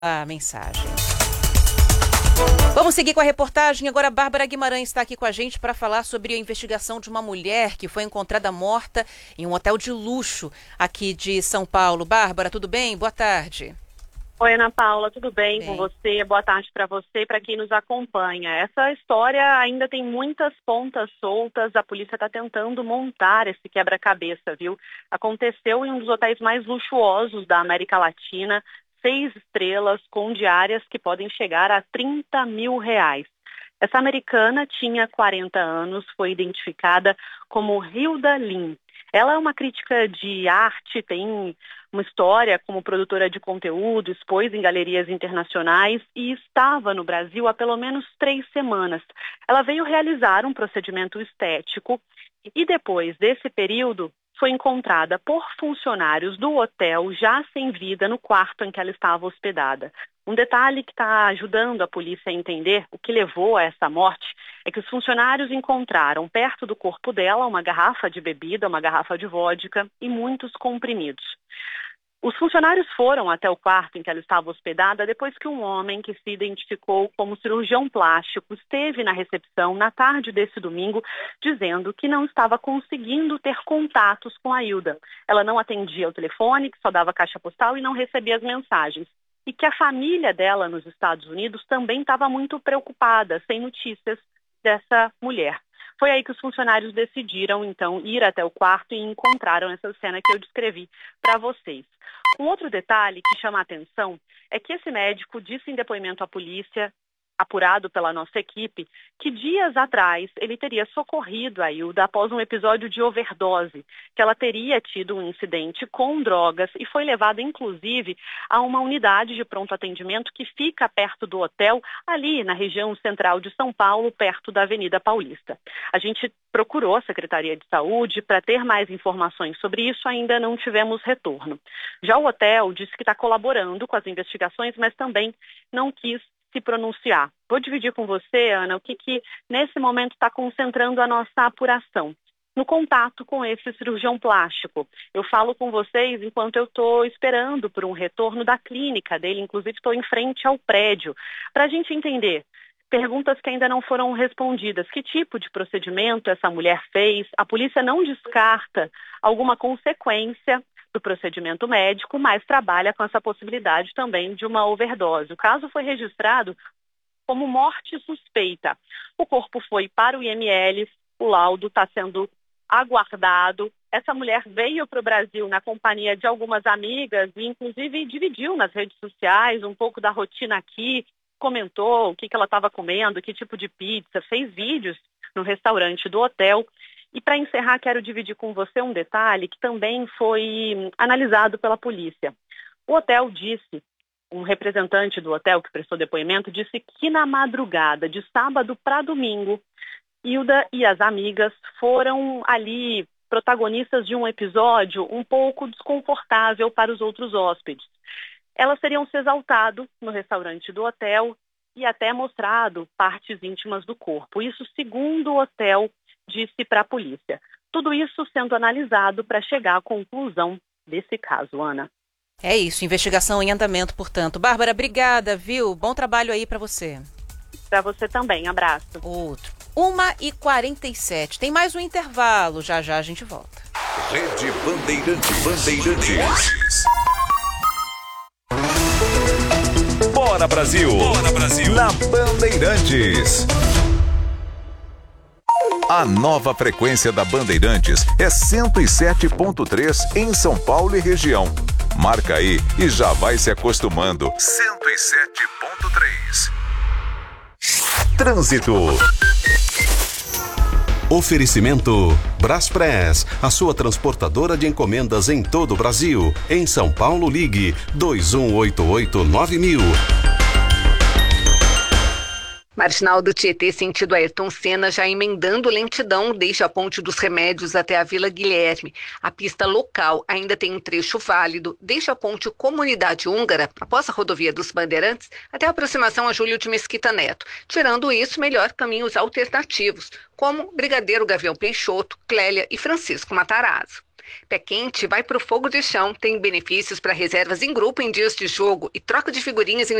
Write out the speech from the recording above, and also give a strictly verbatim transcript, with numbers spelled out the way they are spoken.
a mensagem. Vamos seguir com a reportagem. Agora a Bárbara Guimarães está aqui com a gente para falar sobre a investigação de uma mulher que foi encontrada morta em um hotel de luxo aqui de São Paulo. Bárbara, tudo bem? Boa tarde. Oi, Ana Paula, tudo bem, bem. com você? Boa tarde para você e para quem nos acompanha. Essa história ainda tem muitas pontas soltas, a polícia está tentando montar esse quebra-cabeça, viu? Aconteceu em um dos hotéis mais luxuosos da América Latina, seis estrelas com diárias que podem chegar a trinta mil reais. Essa americana tinha quarenta anos, foi identificada como Hilda Lim. Ela é uma crítica de arte, tem uma história como produtora de conteúdo, expôs em galerias internacionais e estava no Brasil há pelo menos três semanas. Ela veio realizar um procedimento estético e depois desse período foi encontrada por funcionários do hotel já sem vida no quarto em que ela estava hospedada. Um detalhe que está ajudando a polícia a entender o que levou a essa morte é que os funcionários encontraram perto do corpo dela uma garrafa de bebida, uma garrafa de vodka e muitos comprimidos. Os funcionários foram até o quarto em que ela estava hospedada depois que um homem que se identificou como cirurgião plástico esteve na recepção na tarde desse domingo dizendo que não estava conseguindo ter contatos com a Hilda. Ela não atendia o telefone, que só dava caixa postal e não recebia as mensagens. E que a família dela nos Estados Unidos também estava muito preocupada, sem notícias dessa mulher. Foi aí que os funcionários decidiram, então, ir até o quarto e encontraram essa cena que eu descrevi para vocês. Um outro detalhe que chama a atenção é que esse médico disse em depoimento à polícia, apurado pela nossa equipe, que dias atrás ele teria socorrido a Hilda após um episódio de overdose, que ela teria tido um incidente com drogas e foi levada, inclusive, a uma unidade de pronto atendimento que fica perto do hotel, ali na região central de São Paulo, perto da Avenida Paulista. A gente procurou a Secretaria de Saúde para ter mais informações sobre isso, ainda não tivemos retorno. Já o hotel disse que está colaborando com as investigações, mas também não quis se pronunciar. Vou dividir com você, Ana, o que, que nesse momento está concentrando a nossa apuração. No contato com esse cirurgião plástico. Eu falo com vocês enquanto eu estou esperando por um retorno da clínica dele, inclusive estou em frente ao prédio, para a gente entender perguntas que ainda não foram respondidas. Que tipo de procedimento essa mulher fez? A polícia não descarta alguma consequência do procedimento médico, mas trabalha com essa possibilidade também de uma overdose. O caso foi registrado como morte suspeita. O corpo foi para o I M L, o laudo está sendo aguardado. Essa mulher veio para o Brasil na companhia de algumas amigas e, inclusive, dividiu nas redes sociais um pouco da rotina aqui, comentou o que, que ela estava comendo, que tipo de pizza, fez vídeos no restaurante do hotel. E para encerrar, quero dividir com você um detalhe que também foi analisado pela polícia. O hotel disse, um representante do hotel que prestou depoimento, disse que na madrugada de sábado para domingo, Hilda e as amigas foram ali protagonistas de um episódio um pouco desconfortável para os outros hóspedes. Elas teriam se exaltado no restaurante do hotel e até mostrado partes íntimas do corpo. Isso segundo o hotel disse para a polícia. Tudo isso sendo analisado para chegar à conclusão desse caso, Ana. É isso, investigação em andamento, portanto. Bárbara, obrigada, viu? Bom trabalho aí para você. Para você também, abraço. Outro. uma e quarenta e sete. Tem mais um intervalo, já já a gente volta. Rede Bandeirantes. Bandeirantes. Bora Brasil! Bora Brasil! Na Bandeirantes. A nova frequência da Bandeirantes é cento e sete ponto três em São Paulo e região. Marca aí e já vai se acostumando. cento e sete ponto três. Trânsito. Oferecimento Braspress, a sua transportadora de encomendas em todo o Brasil. Em São Paulo, ligue dois um oito oito nove mil. Marginal do Tietê, sentido Ayrton Senna, já emendando lentidão desde a Ponte dos Remédios até a Vila Guilherme. A pista local ainda tem um trecho válido desde a Ponte Comunidade Húngara, após a rodovia dos Bandeirantes, até a aproximação a Júlio de Mesquita Neto. Tirando isso, melhor caminhos alternativos, como Brigadeiro Gavião Peixoto, Clélia e Francisco Matarazzo. Pé Quente vai para o fogo de chão, tem benefícios para reservas em grupo em dias de jogo e troca de figurinhas em